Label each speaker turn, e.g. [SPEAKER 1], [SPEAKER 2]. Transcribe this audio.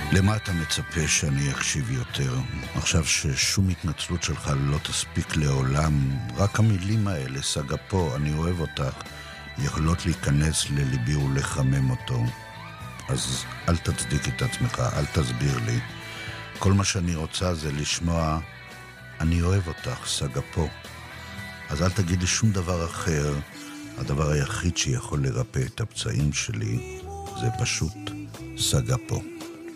[SPEAKER 1] למה אתה מצפה שאני אקשיב יותר? עכשיו ששום התנצלות שלך לא תספיק לעולם, רק המילים האלה, סגה פה, אני אוהב אותך, יכולות להיכנס לליבי ולחמם אותו. אז אל תצדיק את עצמך, אל תסביר לי. כל מה שאני רוצה זה לשמוע, אני אוהב אותך, סגה פה. אז אל תגיד לי שום דבר אחר. הדבר היחיד שיכול לרפא את הפצעים שלי זה פשוט סגה פה.